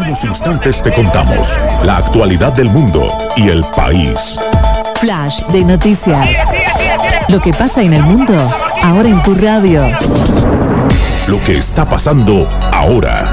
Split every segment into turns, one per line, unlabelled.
unos instantes te contamos la actualidad del mundo y el país.
Flash de noticias. Lo que pasa en el mundo, ahora en tu radio.
Lo que está pasando ahora.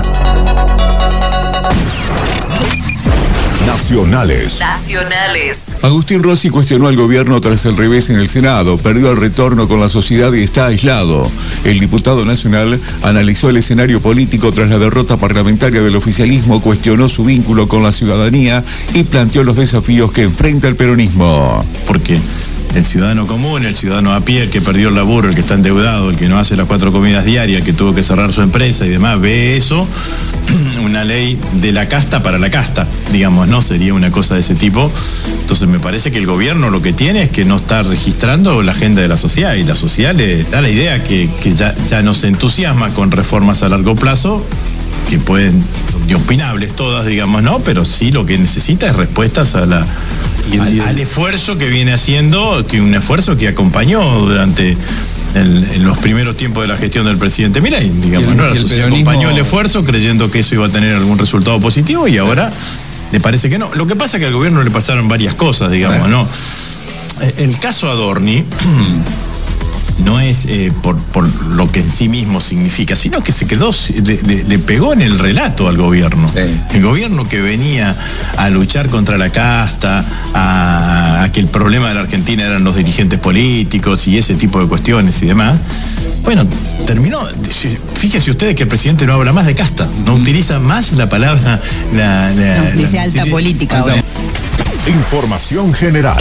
Nacionales.
Agustín Rossi cuestionó al gobierno tras el revés en el Senado, perdió el retorno con la sociedad y está aislado. El diputado nacional analizó el escenario político tras la derrota parlamentaria del oficialismo, cuestionó su vínculo con la ciudadanía y planteó los desafíos que enfrenta el peronismo.
Porque el ciudadano común, el ciudadano a pie, el que perdió el laburo, el que está endeudado, el que no hace las 4 comidas diarias, el que tuvo que cerrar su empresa y demás, ve eso, una ley de la casta para la casta, digamos, ¿no? Sería una cosa de ese tipo. Entonces me parece que el gobierno lo que tiene es que no está registrando la agenda de la sociedad, y la sociedad le da la idea que ya no se entusiasma con reformas a largo plazo, que son opinables todas, digamos, ¿no? Pero sí lo que necesita es respuestas al esfuerzo que viene haciendo, que un esfuerzo que acompañó durante en los primeros tiempos de la gestión del presidente Milei, digamos, ¿no? La sociedad acompañó el esfuerzo creyendo que eso iba a tener algún resultado positivo y ahora le parece que no. Lo que pasa es que al gobierno le pasaron varias cosas, digamos, ¿no? El caso Adorni no es por lo que en sí mismo significa, sino que se quedó, le pegó en el relato al gobierno. Sí. El gobierno que venía a luchar contra la casta, a que el problema de la Argentina eran los dirigentes políticos y ese tipo de cuestiones y demás. Bueno, terminó. Fíjense ustedes que el presidente no habla más de casta, no utiliza más la palabra.
Dice alta política ahora.
Información general.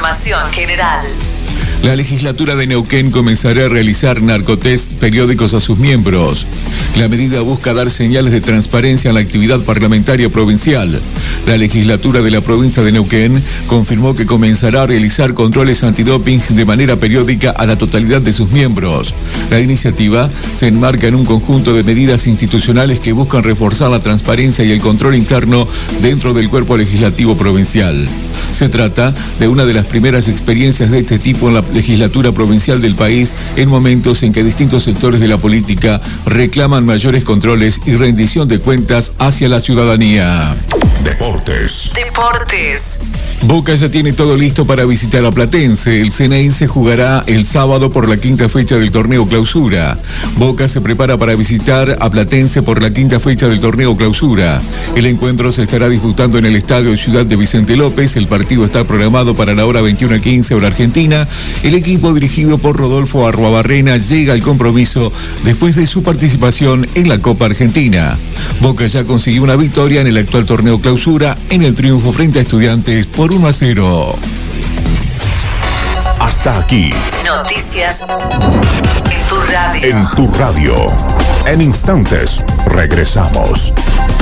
La legislatura de Neuquén comenzará a realizar narcotest periódicos a sus miembros. La medida busca dar señales de transparencia en la actividad parlamentaria provincial. La legislatura de la provincia de Neuquén confirmó que comenzará a realizar controles antidoping de manera periódica a la totalidad de sus miembros. La iniciativa se enmarca en un conjunto de medidas institucionales que buscan reforzar la transparencia y el control interno dentro del cuerpo legislativo provincial. Se trata de una de las primeras experiencias de este tipo en la legislatura provincial del país, en momentos en que distintos sectores de la política reclaman mayores controles y rendición de cuentas hacia la ciudadanía.
Deportes.
Boca ya tiene todo listo para visitar a Platense. El Ceneice jugará el sábado por la 5ª fecha del torneo Clausura. Boca se prepara para visitar a Platense por la 5ª fecha del torneo Clausura. El encuentro se estará disputando en el Estadio Ciudad de Vicente López. El partido está programado para la hora 21:15 hora argentina. El equipo dirigido por Rodolfo Arruabarrena llega al compromiso después de su participación en la Copa Argentina. Boca ya consiguió una victoria en el actual torneo Clausura en el triunfo frente a Estudiantes por 1-0.
Hasta aquí.
Noticias en tu radio.
En tu radio. En instantes regresamos.